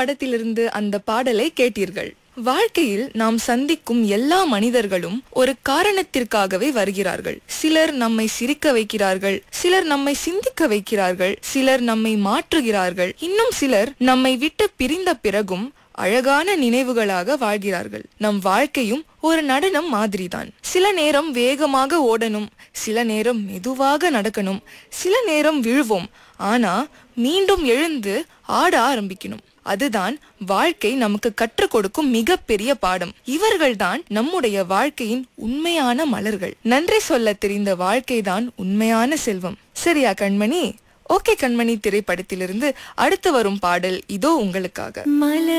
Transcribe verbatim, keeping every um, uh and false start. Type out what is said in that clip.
படத்திலிருந்து அந்த பாடலை கேட்டீர்கள். வாழ்க்கையில் நாம் சந்திக்கும் எல்லா மனிதர்களும் ஒரு காரணத்திற்காகவே வருகிறார்கள். சிலர் நம்மை சிரிக்க வைக்கிறார்கள், சிலர் நம்மை சிந்திக்க வைக்கிறார்கள், சிலர் நம்மை மாற்றுகிறார்கள், இன்னும் சிலர் நம்மை விட்டு பிரிந்த பிறகும் அழகான நினைவுகளாக வாழ்கிறார்கள். நம் வாழ்க்கையும் ஒரு நடனம் மாதிரிதான். சில நேரம் வேகமாக ஓடணும், சில நேரம் மெதுவாக நடக்கணும், சில நேரம் விழுவோம், ஆனா மீண்டும் எழுந்து ஆட ஆரம்பிக்கணும். அதுதான் வாழ்க்கை நமக்கு கற்றுக் கொடுக்கும் மிகப்பெரிய பாடம். இவர்கள்தான் நம்முடைய வாழ்க்கையின் உண்மையான மலர்கள். நன்றி சொல்ல தெரிந்த வாழ்க்கைதான் உண்மையான செல்வம். சரியா கண்மணி? ஓகே கண்மணி திரைப்படத்திலிருந்து அடுத்து வரும் பாடல் இதோ உங்களுக்காக.